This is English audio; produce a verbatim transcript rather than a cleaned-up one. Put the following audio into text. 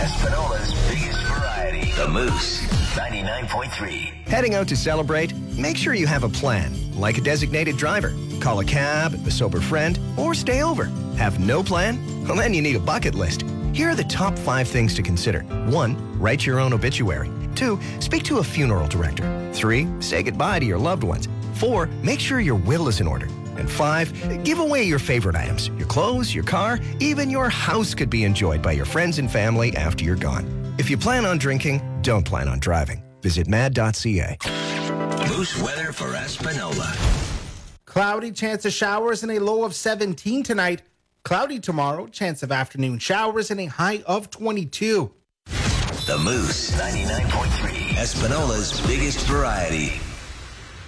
Espinola's biggest variety. The Moose, ninety-nine point three. Heading out to celebrate? Make sure you have a plan, like a designated driver. Call a cab, a sober friend, or stay over. Have no plan? Well, then you need a bucket list. Here are the top five things to consider. One, write your own obituary. Two, speak to a funeral director. Three, say goodbye to your loved ones. Four, make sure your will is in order. And five, give away your favorite items. Your clothes, your car, even your house could be enjoyed by your friends and family after you're gone. If you plan on drinking, don't plan on driving. Visit mad dot c a. Moose weather for Espinola. Cloudy, chance of showers and a low of seventeen tonight. Cloudy tomorrow, chance of afternoon showers and a high of twenty-two. The Moose, ninety-nine point three. Espinola's biggest variety.